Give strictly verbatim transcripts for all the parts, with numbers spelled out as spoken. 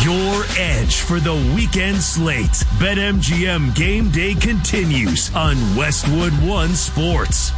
Your edge for the weekend slate. BetMGM Game Day continues on Westwood One Sports.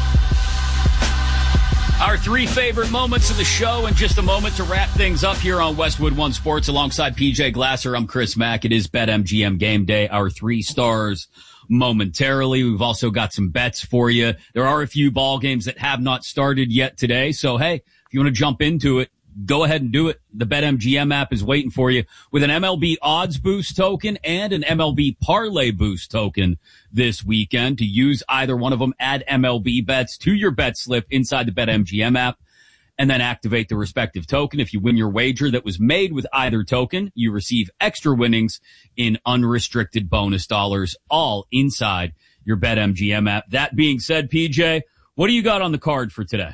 Our three favorite moments of the show in just a moment to wrap things up here on Westwood One Sports alongside P J Glasser. I'm Chris Mack. It is BetMGM Game Day. Our three stars momentarily. We've also got some bets for you. There are a few ball games that have not started yet today. So, hey, if you want to jump into it, go ahead and do it. The BetMGM app is waiting for you with an M L B odds boost token and an M L B parlay boost token this weekend. To use either one of them, add M L B bets to your bet slip inside the BetMGM app and then activate the respective token. If you win your wager that was made with either token, you receive extra winnings in unrestricted bonus dollars, all inside your BetMGM app. That being said, P J, what do you got on the card for today?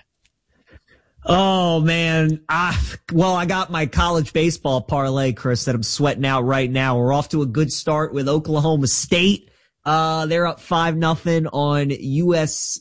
Oh, man. I, well, I got my college baseball parlay, Chris, that I'm sweating out right now. We're off to a good start with Oklahoma State. Uh, they're up five nothing on U S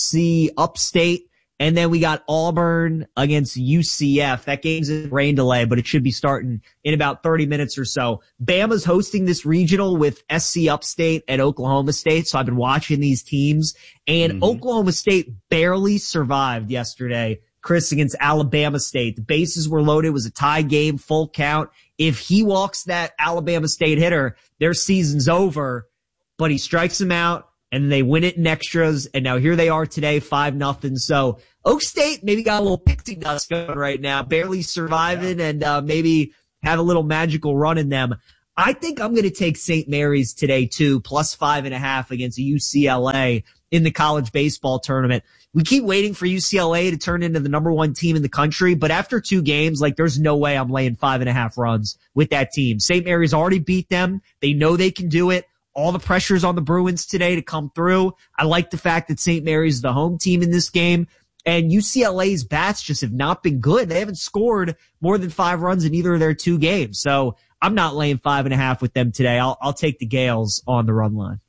C Upstate. And then we got Auburn against U C F. That game's in rain delay, but it should be starting in about thirty minutes or so. Bama's hosting this regional with S C Upstate and Oklahoma State. So I've been watching these teams, and mm-hmm. Oklahoma State barely survived yesterday, Chris, against Alabama State. The bases were loaded. It was a tie game, full count. If he walks that Alabama State hitter, their season's over, but he strikes him out. And they win it in extras, and now here they are today, five nothing. So Oak State maybe got a little pixie dust going right now, barely surviving, and uh, maybe have a little magical run in them. I think I'm going to take Saint Mary's today too, plus five and a half against U C L A in the college baseball tournament. We keep waiting for U C L A to turn into the number one team in the country, but after two games, like there's no way I'm laying five and a half runs with that team. Saint Mary's already beat them. They know they can do it. All the pressure's on the Bruins today to come through. I like the fact that Saint Mary's is the home team in this game. And U C L A's bats just have not been good. They haven't scored more than five runs in either of their two games. So I'm not laying five and a half with them today. I'll, I'll take the Gales on the run line.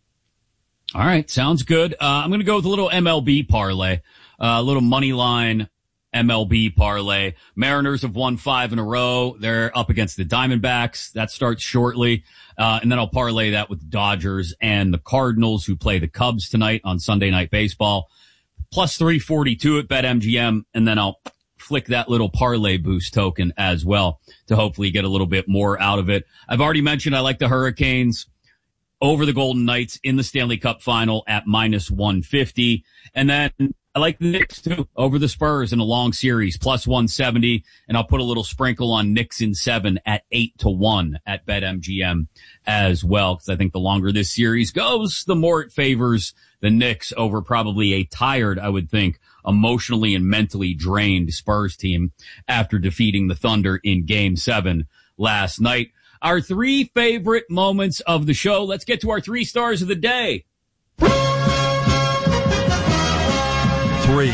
All right. Sounds good. Uh, I'm going to go with a little M L B parlay, uh, a little money line M L B parlay. Mariners have won five in a row. They're up against the Diamondbacks. That starts shortly. Uh, and then I'll parlay that with the Dodgers and the Cardinals, who play the Cubs tonight on Sunday Night Baseball. Plus three forty-two at BetMGM. And then I'll flick that little parlay boost token as well to hopefully get a little bit more out of it. I've already mentioned I like the Hurricanes over the Golden Knights in the Stanley Cup final at minus one fifty. And then I like the Knicks too over the Spurs in a long series, plus one seventy. And I'll put a little sprinkle on Knicks in seven at eight to one at BetMGM as well. Cause I think the longer this series goes, the more it favors the Knicks over probably a tired, I would think, emotionally and mentally drained Spurs team after defeating the Thunder in game seven last night. Our three favorite moments of the show. Let's get to our three stars of the day. Three.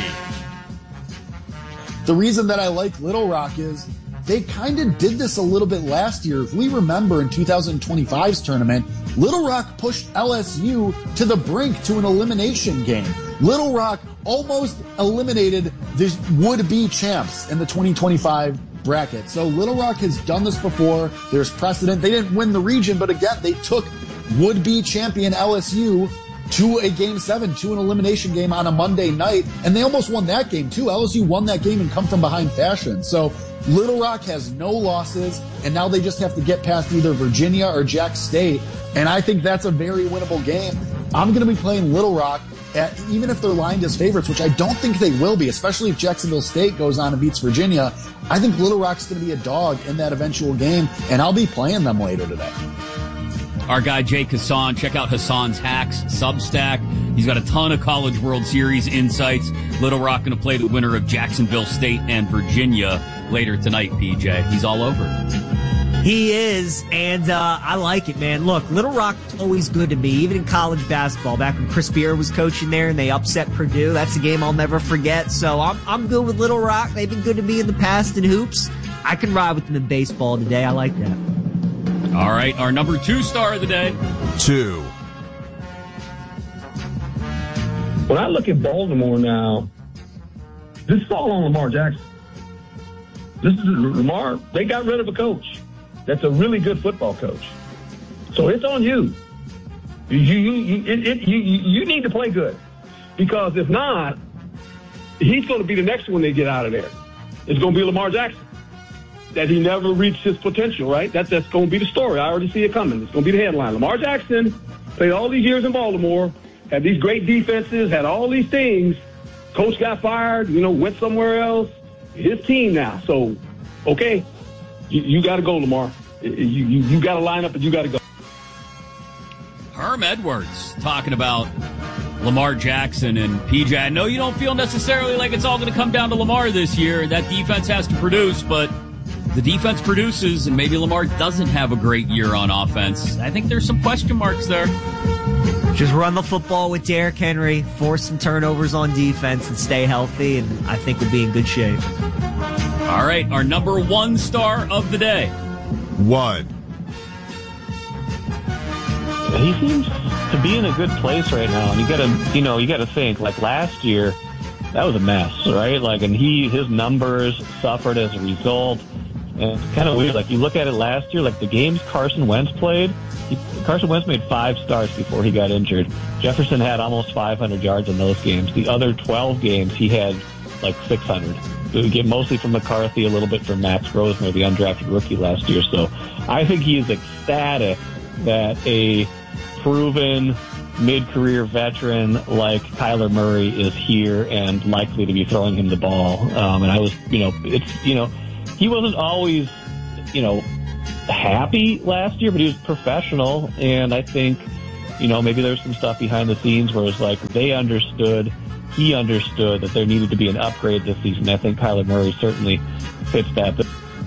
The reason that I like Little Rock is they kind of did this a little bit last year. If we remember in twenty twenty-five's tournament, Little Rock pushed L S U to the brink to an elimination game. Little Rock almost eliminated the would-be champs in the twenty twenty-five bracket. So Little Rock has done this before. There's precedent. They didn't win the region, but again, they took would-be champion L S U to a game seven, to an elimination game on a Monday night. And they almost won that game too. L S U won that game in come from behind fashion. So Little Rock has no losses, and now they just have to get past either Virginia or Jack State. And I think that's a very winnable game. I'm going to be playing Little Rock, at, even if they're lined as favorites, which I don't think they will be, especially if Jacksonville State goes on and beats Virginia. I think Little Rock's going to be a dog in that eventual game, and I'll be playing them later today. Our guy, Jake Hassan. Check out Hassan's Hacks Substack. He's got a ton of College World Series insights. Little Rock going to play the winner of Jacksonville State and Virginia later tonight, P J. He's all over it. He is, and uh, I like it, man. Look, Little Rock's always good to me, even in college basketball. Back when Chris Beer was coaching there and they upset Purdue, that's a game I'll never forget. So I'm I'm good with Little Rock. They've been good to me in the past in hoops. I can ride with them in baseball today. I like that. All right, our number two star of the day. Two. When I look at Baltimore now, this is all on Lamar Jackson. This is Lamar. They got rid of a coach. that's a really good football coach. So it's on you. You you you, it, it, you, you need to play good, because if not, he's going to be the next one they get out of there. It's going to be Lamar Jackson, that he never reached his potential, right? That's, that's going to be the story. I already see it coming. It's going to be the headline. Lamar Jackson played all these years in Baltimore, had these great defenses, had all these things. Coach got fired, you know, went somewhere else. His team now. So, okay, you, you got to go, Lamar. You, you, you got to line up and you got to go. Herm Edwards talking about Lamar Jackson and P J. I know you don't feel necessarily like it's all going to come down to Lamar this year. That defense has to produce, but the defense produces, and maybe Lamar doesn't have a great year on offense. I think there's some question marks there. Just run the football with Derrick Henry, force some turnovers on defense, and stay healthy, and I think we'll be in good shape. All right, our number one star of the day. One. He seems to be in a good place right now, and you gotta, you know, you gotta think, like last year, that was a mess, right? Like, and he, his numbers suffered as a result. And it's kind of weird. Like, you look at it last year, like the games Carson Wentz played, he, Carson Wentz made five starts before he got injured. Jefferson had almost five hundred yards in those games. The other twelve games, he had like six hundred. Mostly from McCarthy, a little bit from Max Grosner, the undrafted rookie last year. So I think he is ecstatic that a proven mid-career veteran like Kyler Murray is here and likely to be throwing him the ball. Um, and I was, you know, it's, you know, he wasn't always, you know, happy last year, but he was professional. And I think, you know, maybe there's some stuff behind the scenes where it's like they understood, he understood that there needed to be an upgrade this season. I think Kyler Murray certainly fits that.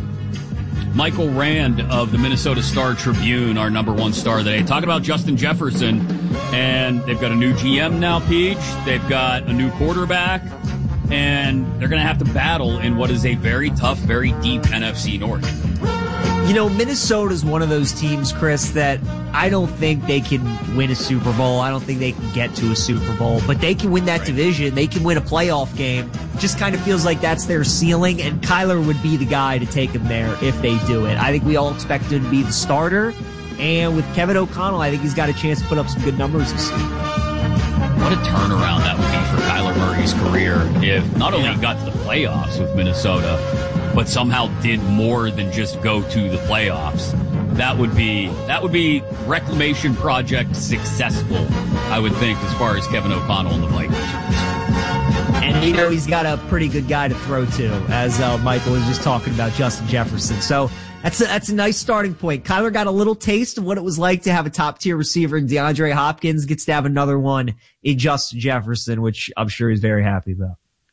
Michael Rand of the Minnesota Star Tribune, our number one star today, talking about Justin Jefferson. And they've got a new G M now, Peach. They've got a new quarterback. And they're going to have to battle in what is a very tough, very deep N F C North. You know, Minnesota's one of those teams, Chris, that I don't think they can win a Super Bowl. I don't think they can get to a Super Bowl, but they can win that right. division. They can win a playoff game. Just kind of feels like that's their ceiling, and Kyler would be the guy to take them there if they do it. I think we all expect him to be the starter, and with Kevin O'Connell, I think he's got a chance to put up some good numbers this year. What a turnaround that would be for Kyler Murray's career if not only he got to the playoffs with Minnesota, but somehow did more than just go to the playoffs. That would be that would be reclamation project successful, I would think, as far as Kevin O'Connell and the Vikings are concerned. And you know he's got a pretty good guy to throw to, as uh, Michael was just talking about Justin Jefferson. So that's a, that's a nice starting point. Kyler got a little taste of what it was like to have a top-tier receiver in DeAndre Hopkins, gets to have another one in Justin Jefferson, which I'm sure he's very happy about.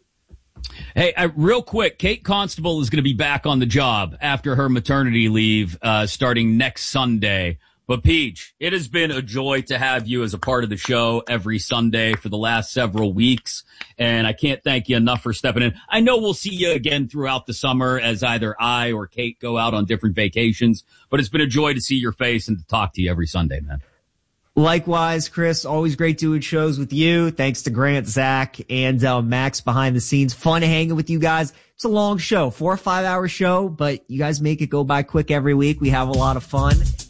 Hey, uh, real quick, Kate Constable is going to be back on the job after her maternity leave uh starting next Sunday. But Peach, it has been a joy to have you as a part of the show every Sunday for the last several weeks, and I can't thank you enough for stepping in. I know we'll see you again throughout the summer as either I or Kate go out on different vacations, but it's been a joy to see your face and to talk to you every Sunday, man. Likewise, Chris, always great doing shows with you. Thanks to Grant, Zach, and uh, Max behind the scenes. Fun hanging with you guys. It's a long show, four or five hour show, but you guys make it go by quick every week. We have a lot of fun.